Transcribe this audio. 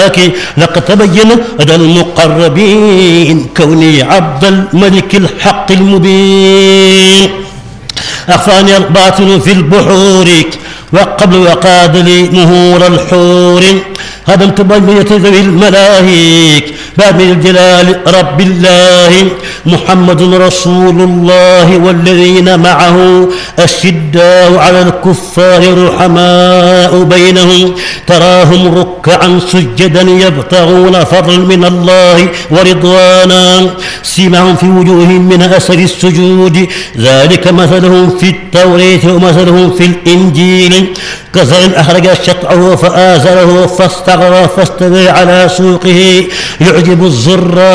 لقد تبين لدى المقربين كوني عبد الملك الحق المبين. أخفاني الباطل في البحور وقبل وقاد لي مهور الحور. هدمت بنية ذوي الملاهيك باب الجلال رب الله. محمد رسول الله والذين معه أشداء على الكفار رحماء بينهم تراهم ركعا سجدا يبتغون فضلا من الله ورضوانا سيماهم في وجوههم من أثر السجود ذلك مثلهم في التوراة ومثلهم في الإنجيل كزرع أخرج شطأه فآزره فاستغلظ فاستوى على سوقه يعجب الزراع